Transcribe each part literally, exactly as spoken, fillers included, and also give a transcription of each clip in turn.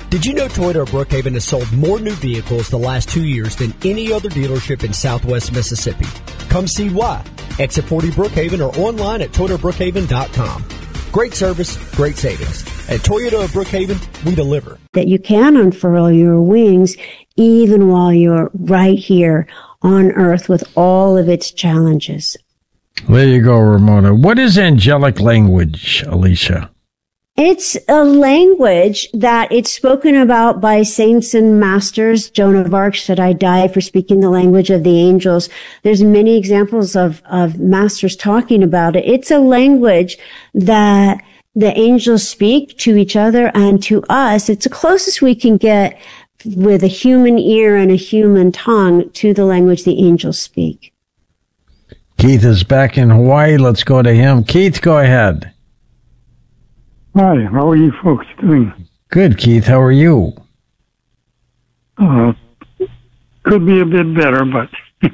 Did you know Toyota of Brookhaven has sold more new vehicles the last two years than any other dealership in Southwest Mississippi? Come see why. Exit forty Brookhaven or online at toyota brookhaven dot com. Great service, great savings. At Toyota of Brookhaven, we deliver. That you can unfurl your wings even while you're right here on earth with all of its challenges. There you go, Ramona. What is angelic language, Alicia? It's a language that it's spoken about by saints and masters. Joan of Arc said, I die for speaking the language of the angels. There's many examples of, of masters talking about it. It's a language that the angels speak to each other and to us. It's the closest we can get with a human ear and a human tongue to the language the angels speak. Keith is back in Hawaii. Let's go to him. Keith, go ahead. Hi, how are you folks doing? Good, Keith. How are you? Uh, could be a bit better, but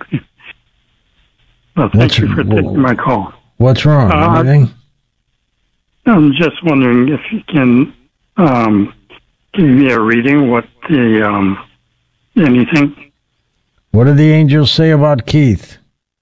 well, thank What's, you for taking my call. What's wrong? Uh, Anything? I'm just wondering if you can um, give me a reading. What the um, anything? What do the angels say about Keith?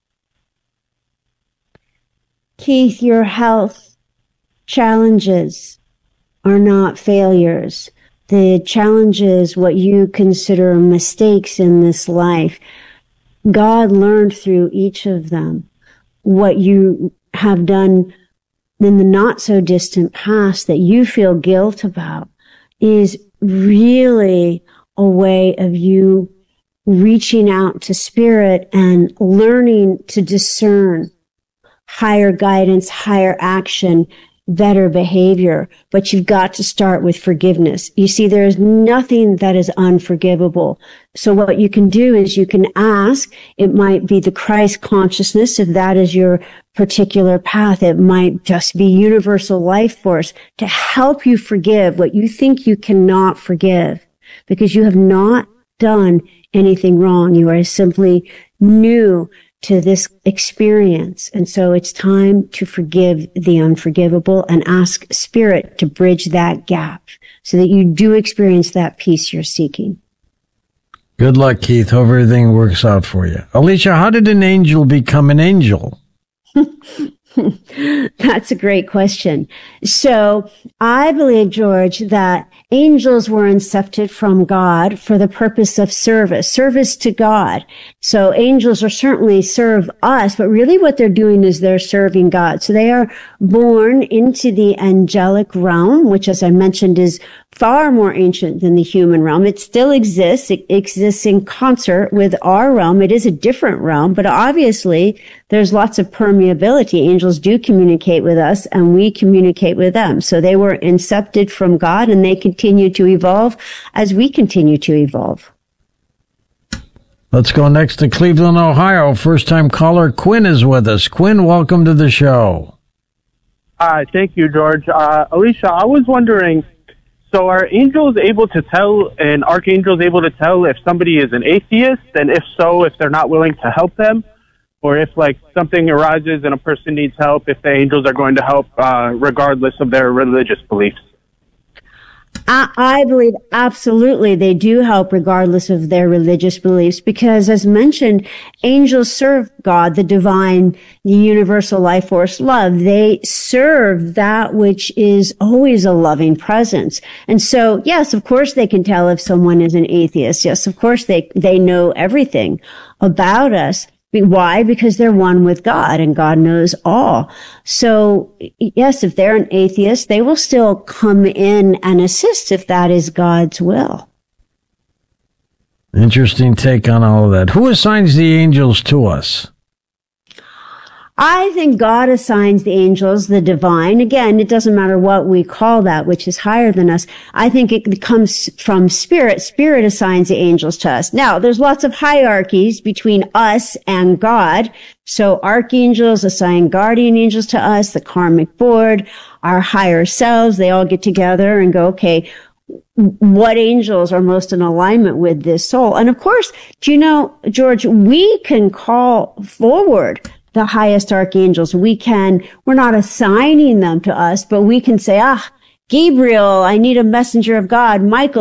Keith, your health challenges are not failures. The challenges, what you consider mistakes in this life, God learned through each of them. What you have done in the not so distant past that you feel guilt about is really a way of you reaching out to spirit and learning to discern higher guidance, higher action, better behavior. But you've got to start with forgiveness. You see, there is nothing that is unforgivable. So what you can do is you can ask. It might be the Christ consciousness, if that is your particular path. It might just be universal life force to help you forgive what you think you cannot forgive, because you have not done anything wrong. You are simply new to this experience. And so it's time to forgive the unforgivable and ask spirit to bridge that gap so that you do experience that peace you're seeking. Good luck, Keith. Hope everything works out for you. Alicia, how did an angel become an angel? That's a great question. So I believe, George, that angels were incepted from God for the purpose of service, service to God. So angels are certainly serve us, but really what they're doing is they're serving God. So they are born into the angelic realm, which, as I mentioned, is far more ancient than the human realm. It still exists. It exists in concert with our realm. It is a different realm, but obviously there's lots of permeability. Angels do communicate with us and we communicate with them. So they were incepted from God and they continue to evolve as we continue to evolve. Let's go next to Cleveland, Ohio. First time caller Quinn is with us. Quinn, welcome to the show. Hi, thank you, George. Uh, Alicia, I was wondering, so are angels able to tell and archangels able to tell if somebody is an atheist, and if so, if they're not willing to help them? Or if, like, something arises and a person needs help, if the angels are going to help uh, regardless of their religious beliefs? I, I believe absolutely they do help regardless of their religious beliefs, because, as mentioned, angels serve God, the divine, the universal life force love. They serve that which is always a loving presence. And so, yes, of course they can tell if someone is an atheist. Yes, of course they, they know everything about us. Why? Because they're one with God and God knows all. So yes, if they're an atheist, they will still come in and assist if that is God's will. Interesting take on all of that. Who assigns the angels to us? I think God assigns the angels, the divine. Again, it doesn't matter what we call that, which is higher than us. I think it comes from spirit. Spirit assigns the angels to us. Now, there's lots of hierarchies between us and God. So archangels assign guardian angels to us, the karmic board, our higher selves, they all get together and go, okay, what angels are most in alignment with this soul? And of course, do you know, George, we can call forward the highest archangels. We can, we're not assigning them to us, but we can say, ah, Gabriel, I need a messenger of God. Michael,